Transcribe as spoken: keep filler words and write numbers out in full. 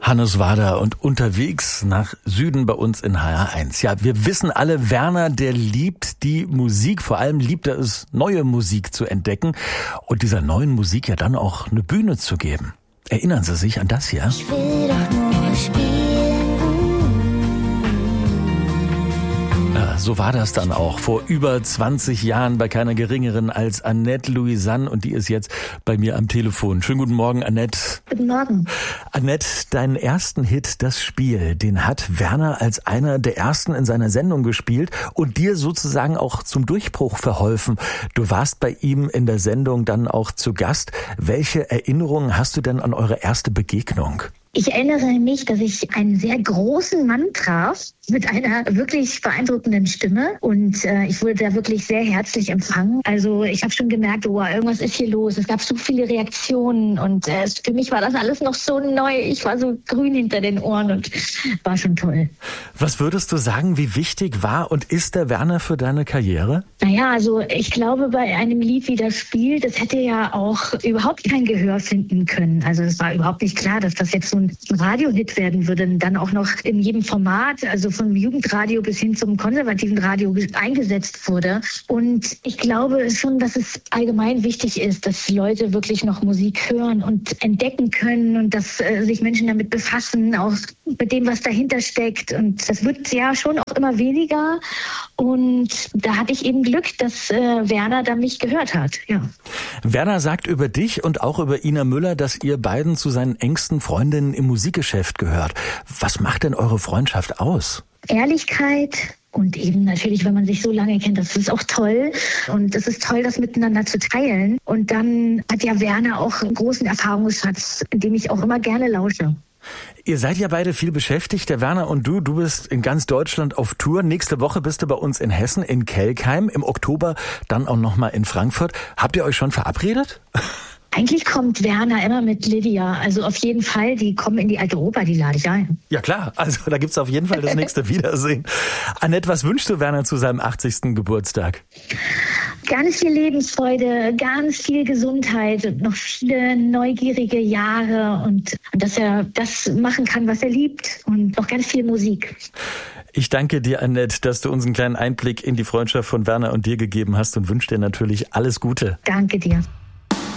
Hannes Wader und unterwegs nach Süden bei uns in H R eins. Ja, wir wissen alle, Werner, der liebt die Musik. Vor allem liebt er es, neue Musik zu entdecken und dieser neuen Musik ja dann auch eine Bühne zu geben. Erinnern Sie sich an das hier? Ich will doch nur spielen. Ja, so war das dann auch vor über zwanzig Jahren bei keiner geringeren als Annette Louisanne und die ist jetzt bei mir am Telefon. Schönen guten Morgen, Annette. Guten Morgen. Annette, deinen ersten Hit, Das Spiel, den hat Werner als einer der ersten in seiner Sendung gespielt und dir sozusagen auch zum Durchbruch verholfen. Du warst bei ihm in der Sendung dann auch zu Gast. Welche Erinnerungen hast du denn an eure erste Begegnung? Ich erinnere mich, dass ich einen sehr großen Mann traf mit einer wirklich beeindruckenden Stimme und äh, ich wurde da wirklich sehr herzlich empfangen. Also ich habe schon gemerkt, oh, irgendwas ist hier los. Es gab so viele Reaktionen und äh, für mich war das alles noch so neu. Ich war so grün hinter den Ohren und war schon toll. Was würdest du sagen, wie wichtig war und ist der Werner für deine Karriere? Naja, also ich glaube, bei einem Lied wie Das Spiel, das hätte ja auch überhaupt kein Gehör finden können. Also es war überhaupt nicht klar, dass das jetzt so ein Radiohit werden würde, dann auch noch in jedem Format, also vom Jugendradio bis hin zum konservativen Radio eingesetzt wurde. Und ich glaube schon, dass es allgemein wichtig ist, dass Leute wirklich noch Musik hören und entdecken können und dass äh, sich Menschen damit befassen, auch mit dem, was dahinter steckt. Und das wird ja schon auch immer weniger. Und da hatte ich eben Glück, dass äh, Werner da mich gehört hat. Ja. Werner sagt über dich und auch über Ina Müller, dass ihr beiden zu seinen engsten Freundinnen im Musikgeschäft gehört. Was macht denn eure Freundschaft aus? Ehrlichkeit. Und eben natürlich, wenn man sich so lange kennt, das ist auch toll. Und es ist toll, das miteinander zu teilen. Und dann hat ja Werner auch einen großen Erfahrungsschatz, in dem ich auch immer gerne lausche. Ihr seid ja beide viel beschäftigt, der Werner und du. Du bist in ganz Deutschland auf Tour. Nächste Woche bist du bei uns in Hessen, in Kelkheim. Im Oktober dann auch nochmal in Frankfurt. Habt ihr euch schon verabredet? Eigentlich kommt Werner immer mit Lydia. Also auf jeden Fall, die kommen in die alte Oper, die lade ich ein. Ja klar, also da gibt's auf jeden Fall das nächste Wiedersehen. Annette, was wünschst du Werner zu seinem achtzigsten Geburtstag? Ganz viel Lebensfreude, ganz viel Gesundheit und noch viele neugierige Jahre und dass er das machen kann, was er liebt und noch ganz viel Musik. Ich danke dir, Annette, dass du uns einen kleinen Einblick in die Freundschaft von Werner und dir gegeben hast und wünsche dir natürlich alles Gute. Danke dir.